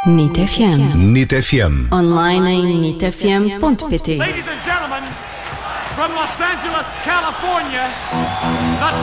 NIT FM. NIT FM. Online em nitfm.pt. Ladies and gentlemen, from Los Angeles, California, the